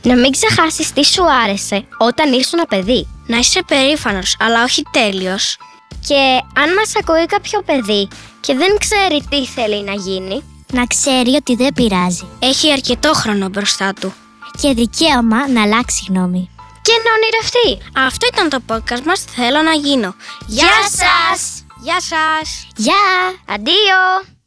Να μην ξεχάσεις τι σου άρεσε όταν ήσουν παιδί. Να είσαι περήφανος, αλλά όχι τέλειος. Και αν μας ακούει κάποιο παιδί και δεν ξέρει τι θέλει να γίνει, να ξέρει ότι δεν πειράζει. Έχει αρκετό χρόνο μπροστά του. Και δικαίωμα να αλλάξει γνώμη. Και να ονειρευτεί. Αυτό ήταν το podcast μας «Θέλω να γίνω». Γεια σας! Γεια σας! Γεια! Αντίο!